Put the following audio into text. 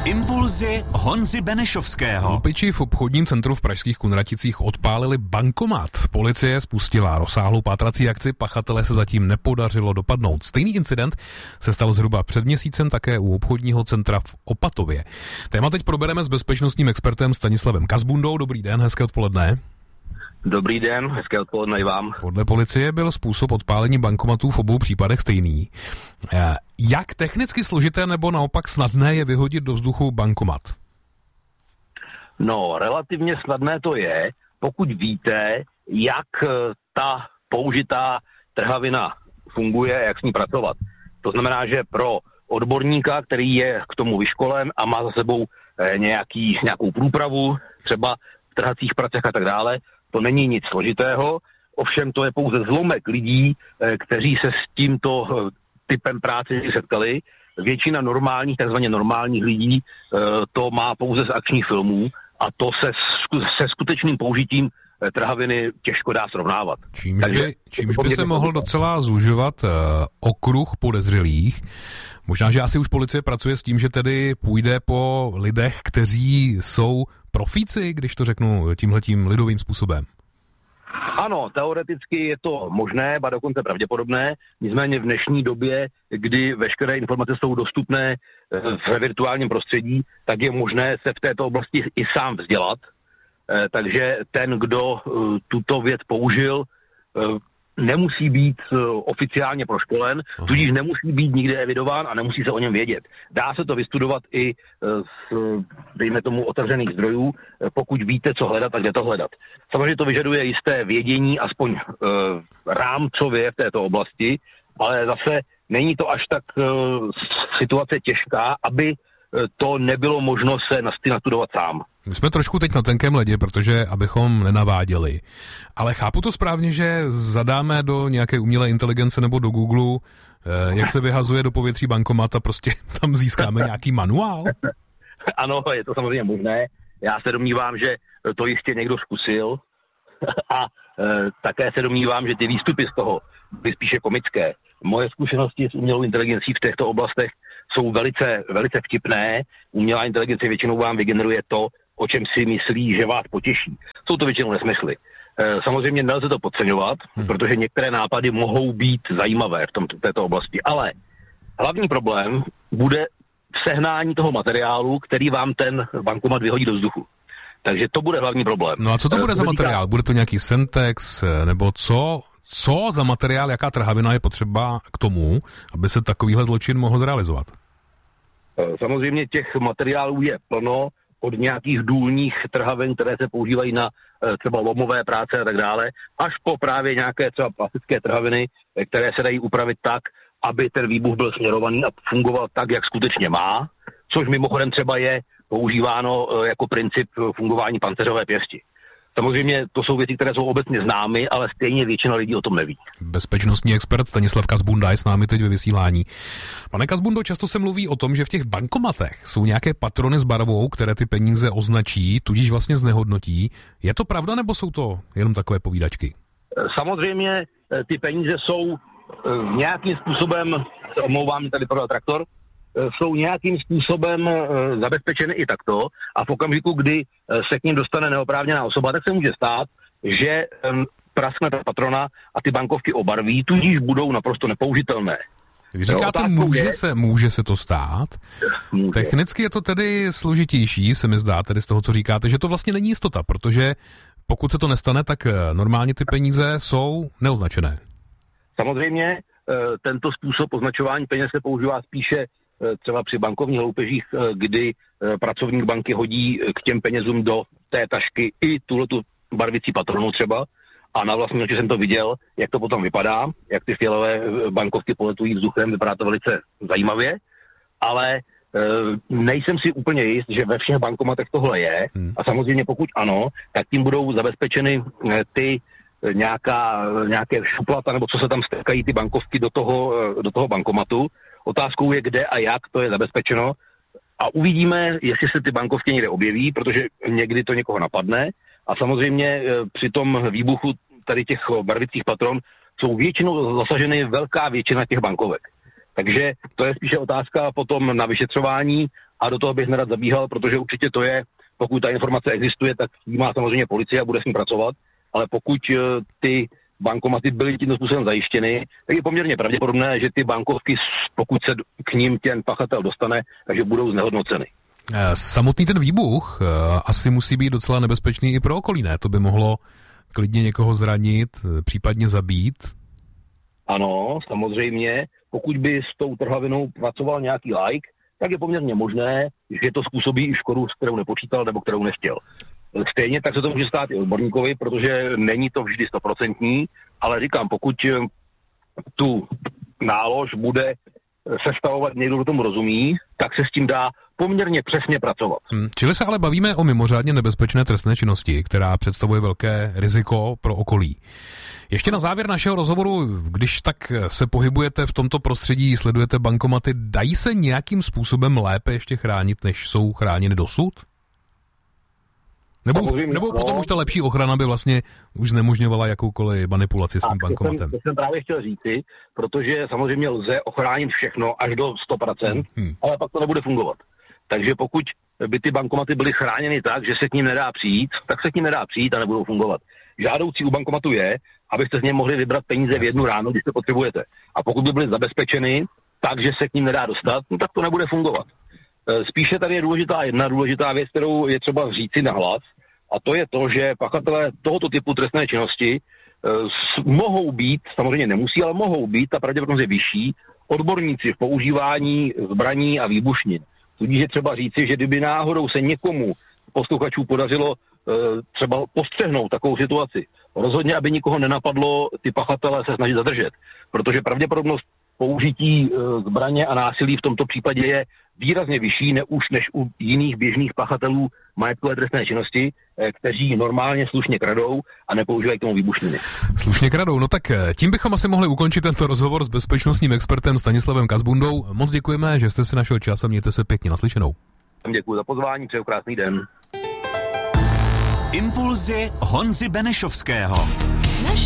Impulzy Honzy Benešovského. Lupiči v obchodním centru v pražských Kunraticích odpálili bankomat. Policie spustila rozsáhlou pátrací akci, pachatele se zatím nepodařilo dopadnout. Stejný incident se stal zhruba před měsícem také u obchodního centra v Opatově. Téma teď probereme s bezpečnostním expertem Stanislavem Kazbundou. Dobrý den, hezké odpoledne. Dobrý den, hezké odpoledne i vám. Podle policie byl způsob odpálení bankomatů v obou případech stejný. Jak technicky složité nebo naopak snadné je vyhodit do vzduchu bankomat? No, relativně snadné to je, pokud víte, jak ta použitá trhavina funguje, jak s ní pracovat. To znamená, že pro odborníka, který je k tomu vyškolen a má za sebou nějakou průpravu, třeba v trhacích pracech a tak dále, to není nic složitého, ovšem to je pouze zlomek lidí, kteří se s tímto typem práce setkali. Většina normálních, takzvaně normálních lidí to má pouze z akčních filmů a to se skutečným použitím trhaviny těžko dá srovnávat. Čímž by se mohl docela zužovat okruh podezřelých. Možná, že asi už policie pracuje s tím, že tedy půjde po lidech, kteří jsou profíci, když to řeknu tímhletím lidovým způsobem. Ano, teoreticky je to možné, ba dokonce pravděpodobné, nicméně v dnešní době, kdy veškeré informace jsou dostupné v virtuálním prostředí, tak je možné se v této oblasti i sám vzdělat. Takže ten, kdo tuto věc použil, nemusí být oficiálně proškolen, tudíž nemusí být nikde evidován a nemusí se o něm vědět. Dá se to vystudovat i z, dejme tomu, otevřených zdrojů. Pokud víte, co hledat, tak jde to hledat. Samozřejmě to vyžaduje jisté vědění, aspoň rámcově v této oblasti, ale zase není to až tak situace těžká, aby to nebylo možno se nastudovat sám. My jsme trošku teď na tenkém ledě, protože abychom nenaváděli. Ale chápu to správně, že zadáme do nějaké umělé inteligence nebo do Google, jak se vyhazuje do povětří bankomat a prostě tam získáme nějaký manuál? Ano, je to samozřejmě možné. Já se domnívám, že to jistě někdo zkusil a také se domnívám, že ty výstupy z toho byly spíše komické. Moje zkušenosti s umělou inteligencí v těchto oblastech jsou velice, velice vtipné. Umělá inteligence většinou vám vygeneruje to, o čem si myslí, že vás potěší. Jsou to většinou nesmysly. Samozřejmě nelze to podceňovat, protože některé nápady mohou být zajímavé v této oblasti, ale hlavní problém bude v sehnání toho materiálu, který vám ten bankomat vyhodí do vzduchu. Takže to bude hlavní problém. No a co to bude za materiál? Bude to nějaký Semtex, nebo co? Co za materiál, jaká trhavina je potřeba k tomu, aby se takovýhle zločin mohl zrealizovat? Samozřejmě těch materiálů je plno, od nějakých důlních trhavin, které se používají na třeba lomové práce a tak dále, až po právě nějaké třeba plastické trhaviny, které se dají upravit tak, aby ten výbuch byl směrovaný a fungoval tak, jak skutečně má, což mimochodem třeba je používáno jako princip fungování panceřové pěsti. Samozřejmě to jsou věci, které jsou obecně známy, ale stejně většina lidí o tom neví. Bezpečnostní expert Stanislav Kazbunda je s námi teď ve vysílání. Pane Kazbundo, často se mluví o tom, že v těch bankomatech jsou nějaké patrony s barvou, které ty peníze označí, tudíž vlastně znehodnotí. Je to pravda, nebo jsou to jenom takové povídačky? Samozřejmě ty peníze jsou nějakým způsobem, se omlouvám, tady pro traktor, jsou nějakým způsobem zabezpečeny i takto a v okamžiku, kdy se k ním dostane neoprávněná osoba, tak se může stát, že praskne ta patrona a ty bankovky obarví, tudíž budou naprosto nepoužitelné. Vy říkáte, může se to stát. Může. Technicky je to tedy složitější, se mi zdá, tedy z toho, co říkáte, že to vlastně není jistota, protože pokud se to nestane, tak normálně ty peníze jsou neoznačené. Samozřejmě tento způsob označování peněz se používá spíše třeba při bankovních loupežích, kdy pracovník banky hodí k těm penězům do té tašky i tuhletu barvicí patronu třeba a na vlastní oči jsem to viděl, jak to potom vypadá, jak ty fialové bankovky poletují vzduchem, vypadá to velice zajímavě, ale nejsem si úplně jist, že ve všech bankomatech tohle je a samozřejmě pokud ano, tak tím budou zabezpečeny ty nějaké šuplata nebo co se tam strkají ty bankovky do toho bankomatu. Otázkou je, kde a jak to je zabezpečeno a uvidíme, jestli se ty bankovky někde objeví, protože někdy to někoho napadne a samozřejmě při tom výbuchu tady těch barvicích patron jsou většinou zasaženy velká většina těch bankovek. Takže to je spíše otázka potom na vyšetřování a do toho bych nerad zabíhal, protože určitě to je, pokud ta informace existuje, tak jí má samozřejmě policie a bude s ním pracovat, ale pokud ty bankomaty byly tímto způsobem zajištěny, tak je poměrně pravděpodobné, že ty bankovky, pokud se k ním ten pachatel dostane, takže budou znehodnoceny. Samotný ten výbuch asi musí být docela nebezpečný i pro okolí, ne? To by mohlo klidně někoho zranit, případně zabít. Ano, samozřejmě. Pokud by s tou trhavinou pracoval nějaký laik, tak je poměrně možné, že to způsobí i škodu, s kterou nepočítal nebo kterou nechtěl. Stejně tak se to může stát i odborníkovi, protože není to vždy 100%, ale říkám, pokud tu nálož bude sestavovat někdo, kdo tomu rozumí, tak se s tím dá poměrně přesně pracovat. Čili se ale bavíme o mimořádně nebezpečné trestné činnosti, která představuje velké riziko pro okolí. Ještě na závěr našeho rozhovoru, když tak se pohybujete v tomto prostředí, sledujete bankomaty, dají se nějakým způsobem lépe ještě chránit, než jsou chráněny dosud? Nebo potom už ta lepší ochrana by vlastně už znemožňovala jakoukoliv manipulaci s tím bankomatem? To jsem právě chtěl říci, protože samozřejmě lze ochránit všechno až do 100%, ale pak to nebude fungovat. Takže pokud by ty bankomaty byly chráněny tak, že se k ním nedá přijít, tak se k ním nedá přijít a nebudou fungovat. Žádoucí u bankomatu je, abyste z něj mohli vybrat peníze v jednu ráno, když to potřebujete. A pokud by byly zabezpečeny tak, že se k ním nedá dostat, no tak to nebude fungovat. Spíše tady je jedna důležitá věc, kterou je třeba říci nahlas, a to je to, že pachatelé tohoto typu trestné činnosti mohou být, samozřejmě nemusí, ale mohou být, ta pravděpodobnost je vyšší, odborníci v používání zbraní a výbušnin. Tudíž je třeba říci, že kdyby náhodou se někomu posluchačů podařilo třeba postřehnout takovou situaci, rozhodně, aby nikoho nenapadlo ty pachatele se snažit zadržet, protože pravděpodobnost použití zbraně a násilí v tomto případě je výrazně vyšší než u jiných běžných pachatelů majetkové trestné činnosti, kteří normálně slušně kradou a nepoužívají k tomu výbušniny. Slušně kradou, no tak tím bychom asi mohli ukončit tento rozhovor s bezpečnostním expertem Stanislavem Kazbundou. Moc děkujeme, že jste si našel čas a mějte se pěkně, naslyšenou. Děkuji za pozvání, přeju krásný den. Impulzy Honzy Benešovského.